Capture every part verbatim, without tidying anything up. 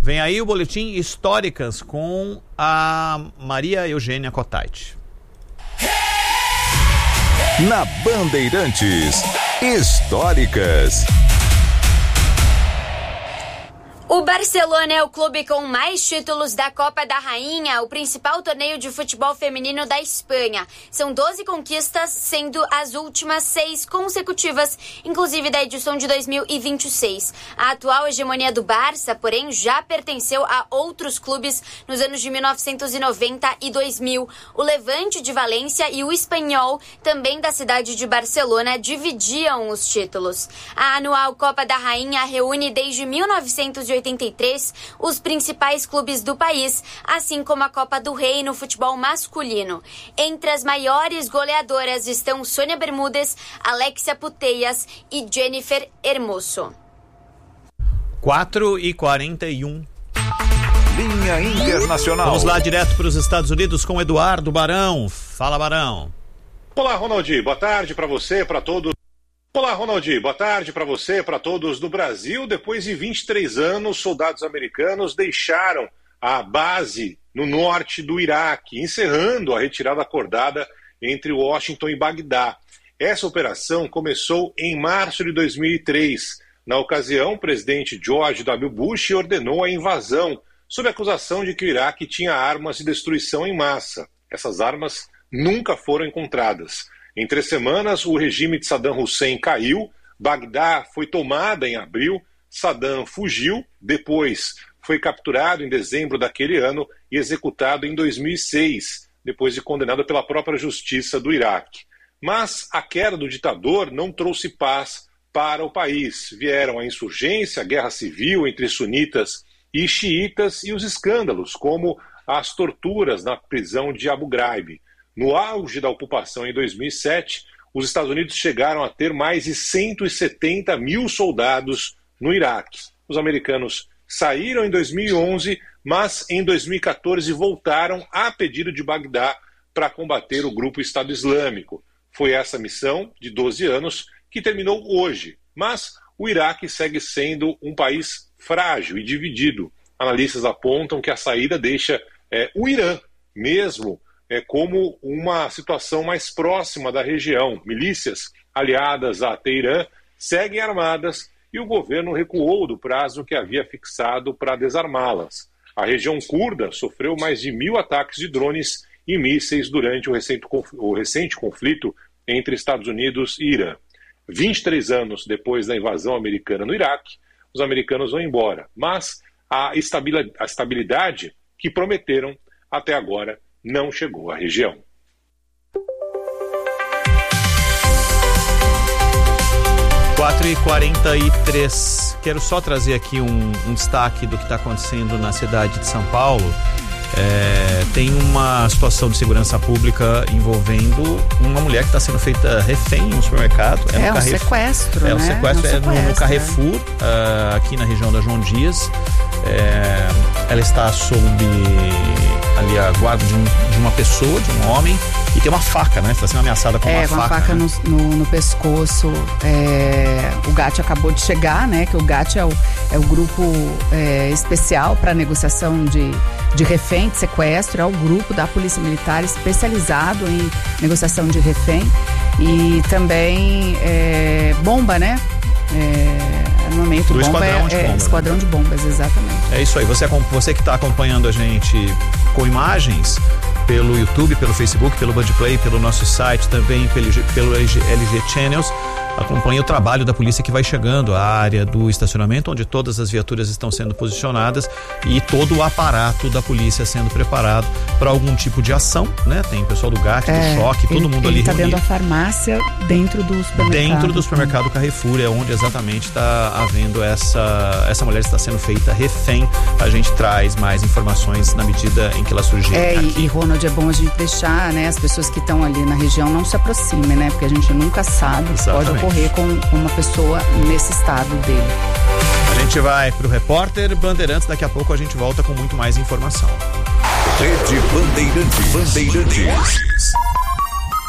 Vem aí o boletim Históricas com a Maria Eugênia Cottait. Na Bandeirantes, Históricas. O Barcelona é o clube com mais títulos da Copa da Rainha, o principal torneio de futebol feminino da Espanha. São doze conquistas, sendo as últimas seis consecutivas, inclusive da edição de dois mil e vinte e seis. A atual hegemonia do Barça, porém, já pertenceu a outros clubes nos anos de mil novecentos e noventa e dois mil. O Levante de Valência e o Espanhol, também da cidade de Barcelona, dividiam os títulos. A anual Copa da Rainha reúne desde mil novecentos e oitenta e três os principais clubes do país, assim como a Copa do Rei no futebol masculino. Entre as maiores goleadoras estão Sônia Bermúdez, Alexia Putellas e Jennifer Hermoso. quatro e quarenta e um. Linha Internacional. Vamos lá direto para os Estados Unidos com Eduardo Barão. Fala, Barão. Olá, Ronaldinho. Boa tarde para você, para todos. Olá, Ronaldinho. Boa tarde para você, para todos do Brasil. Depois de vinte e três anos, soldados americanos deixaram a base no norte do Iraque, encerrando a retirada acordada entre Washington e Bagdá. Essa operação começou em março de dois mil e três. Na ocasião, o presidente George W. Bush ordenou a invasão, sob a acusação de que o Iraque tinha armas de destruição em massa. Essas armas nunca foram encontradas. Em três semanas, o regime de Saddam Hussein caiu, Bagdá foi tomada em abril, Saddam fugiu, depois foi capturado em dezembro daquele ano e executado em dois mil e seis, depois de condenado pela própria justiça do Iraque. Mas a queda do ditador não trouxe paz para o país. Vieram a insurgência, a guerra civil entre sunitas e xiitas e os escândalos, como as torturas na prisão de Abu Ghraib. No auge da ocupação em dois mil e sete, os Estados Unidos chegaram a ter mais de cento e setenta mil soldados no Iraque. Os americanos saíram em dois mil e onze, mas em dois mil e quatorze voltaram a pedido de Bagdá para combater o grupo Estado Islâmico. Foi essa missão de doze anos que terminou hoje, mas o Iraque segue sendo um país frágil e dividido. Analistas apontam que a saída deixa é, o Irã, mesmo É como uma situação mais próxima da região. Milícias aliadas a Teherã seguem armadas e o governo recuou do prazo que havia fixado para desarmá-las. A região curda sofreu mais de mil ataques de drones e mísseis durante o recente, o recente conflito entre Estados Unidos e Irã. vinte e três anos depois da invasão americana no Iraque, os americanos vão embora, mas a estabilidade que prometeram até agora não chegou à região. quatro e quarenta e três. Quero só trazer aqui um, um destaque do que está acontecendo na cidade de São Paulo. É, tem uma situação de segurança pública envolvendo uma mulher que está sendo feita refém em um supermercado. É, é um Carrefour, sequestro, é né? um sequestro, é, um sequestro, é no, no Carrefour, é. uh, aqui na região da João Dias. É, ela está sob ali a guarda de, um, de uma pessoa, de um homem, e tem uma faca, né? Está sendo ameaçada com é, uma faca. É, com a faca né? no, no, no pescoço. É, o GAT acabou de chegar, né? Que o GAT é o, é o grupo é, especial para negociação de, de refém, de sequestro. É o grupo da Polícia Militar especializado em negociação de refém. E também é, bomba, né? É, armamento, do bomba esquadrão é, de é, bombas. Esquadrão de bombas, exatamente. É isso aí. Você, você que está acompanhando a gente com imagens pelo YouTube, pelo Facebook, pelo Bandplay, pelo nosso site, também pelo, pelo L G Channels, acompanhe o trabalho da polícia que vai chegando à área do estacionamento, onde todas as viaturas estão sendo posicionadas e todo o aparato da polícia sendo preparado para algum tipo de ação, né? Tem o pessoal do GAT, é, do choque, todo ele, mundo ele ali tá reunido. dentro da farmácia, dentro do supermercado. Dentro do supermercado Carrefour, é onde exatamente está havendo essa, essa mulher está sendo feita refém. A gente traz mais informações na medida em que ela surgir. É, aqui. E, e Ronald, é bom a gente deixar, né, as pessoas que estão ali na região não se aproximem, né? Porque a gente nunca sabe, exatamente. Pode ocorrer com, com uma pessoa nesse estado dele. A gente vai pro repórter Bandeirantes, daqui a pouco a gente volta com muito mais informação. Rede Bandeirantes. Bandeirantes.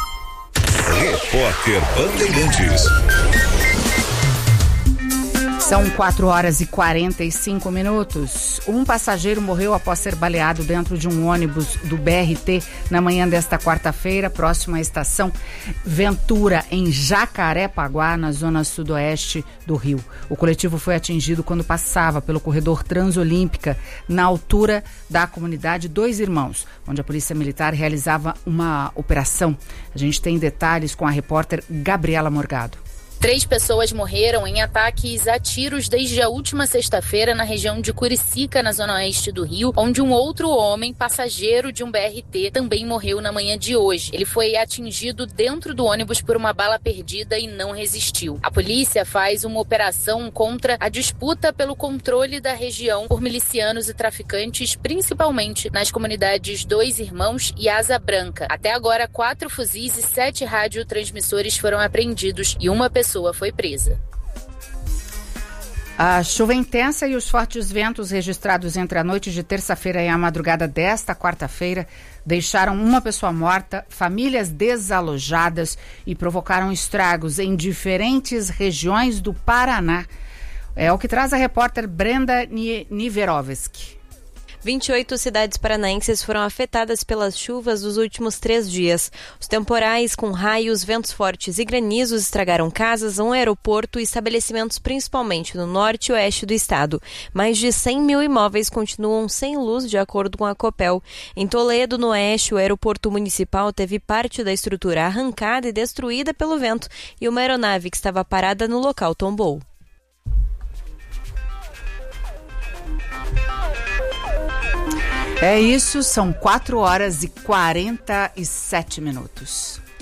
Repórter Bandeirantes. São quatro horas e quarenta e cinco minutos. Um passageiro morreu após ser baleado dentro de um ônibus do B R T na manhã desta quarta-feira, próximo à estação Ventura, em Jacarepaguá, na zona sudoeste do Rio. O coletivo foi atingido quando passava pelo corredor Transolímpica, na altura da comunidade Dois Irmãos, onde a Polícia Militar realizava uma operação. A gente tem detalhes com a repórter Gabriela Morgado. Três pessoas morreram em ataques a tiros desde a última sexta-feira na região de Curicica, na zona oeste do Rio, onde um outro homem, passageiro de um B R T, também morreu na manhã de hoje. Ele foi atingido dentro do ônibus por uma bala perdida e não resistiu. A polícia faz uma operação contra a disputa pelo controle da região por milicianos e traficantes, principalmente nas comunidades Dois Irmãos e Asa Branca. Até agora, quatro fuzis e sete radiotransmissores foram apreendidos e uma pessoa foi presa. A chuva intensa e os fortes ventos registrados entre a noite de terça-feira e a madrugada desta quarta-feira deixaram uma pessoa morta, famílias desalojadas e provocaram estragos em diferentes regiões do Paraná. É o que traz a repórter Brenda Niverovski. vinte e oito cidades paranaenses foram afetadas pelas chuvas dos últimos três dias. Os temporais com raios, ventos fortes e granizos estragaram casas, um aeroporto e estabelecimentos principalmente no norte e oeste do estado. Mais de cem mil imóveis continuam sem luz, de acordo com a Copel. Em Toledo, no oeste, o aeroporto municipal teve parte da estrutura arrancada e destruída pelo vento e uma aeronave que estava parada no local tombou. É isso, são quatro horas e quarenta e sete minutos.